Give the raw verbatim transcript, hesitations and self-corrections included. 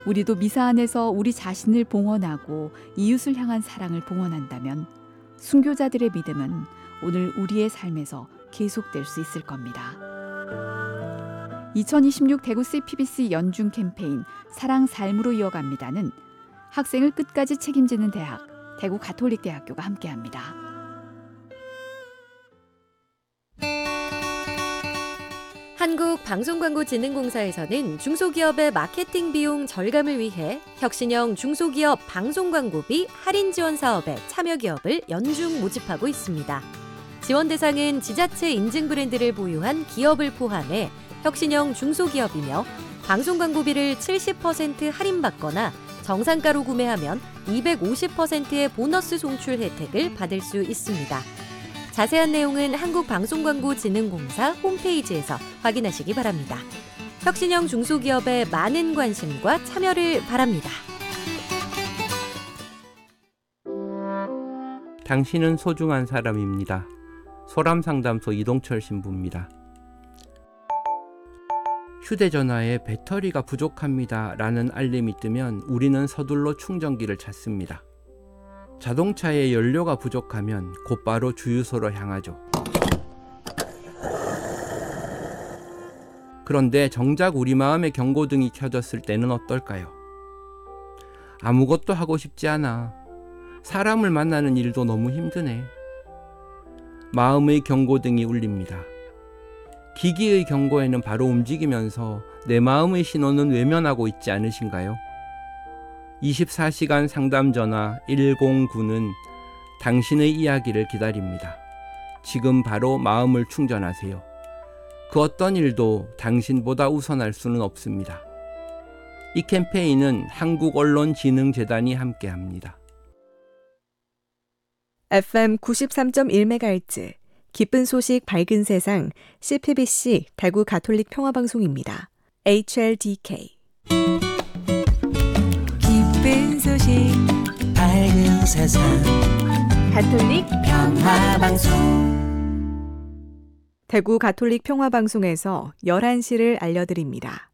우리도 미사 안에서 우리 자신을 봉헌하고 이웃을 향한 사랑을 봉헌한다면 순교자들의 믿음은 오늘 우리의 삶에서 계속될 수 있을 겁니다. 이천이십육 대구 씨피비씨 연중 캠페인 사랑 삶으로 이어갑니다는 학생을 끝까지 책임지는 대학, 대구 가톨릭대학교가 함께합니다. 한국방송광고진흥공사에서는 중소기업의 마케팅 비용 절감을 위해 혁신형 중소기업 방송광고비 할인 지원 사업에 참여 기업을 연중 모집하고 있습니다. 지원 대상은 지자체 인증 브랜드를 보유한 기업을 포함해 혁신형 중소기업이며 방송광고비를 칠십 퍼센트 할인받거나 정상가로 구매하면 이백오십 퍼센트의 보너스 송출 혜택을 받을 수 있습니다. 자세한 내용은 한국방송광고진흥공사 홈페이지에서 확인하시기 바랍니다. 혁신형 중소기업의 많은 관심과 참여를 바랍니다. 당신은 소중한 사람입니다. 소람상담소 이동철 신부입니다. 휴대전화에 배터리가 부족합니다 라는 알림이 뜨면 우리는 서둘러 충전기를 찾습니다. 자동차에 연료가 부족하면 곧바로 주유소로 향하죠. 그런데 정작 우리 마음의 경고등이 켜졌을 때는 어떨까요? 아무것도 하고 싶지 않아. 사람을 만나는 일도 너무 힘드네. 마음의 경고등이 울립니다. 기기의 경고에는 바로 움직이면서 내 마음의 신호는 외면하고 있지 않으신가요? 이십사 시간 상담 전화 일공구는 당신의 이야기를 기다립니다. 지금 바로 마음을 충전하세요. 그 어떤 일도 당신보다 우선할 수는 없습니다. 이 캠페인은 한국언론진흥재단이 함께합니다. 에프엠 구십삼 점 일 메가헤르츠 기쁜 소식 밝은 세상 씨피비씨 대구 가톨릭 평화방송입니다. 에이치엘디케이 기쁜 소식 밝은 세상 가톨릭 평화방송 대구 가톨릭 평화방송에서 열한 시를 알려드립니다.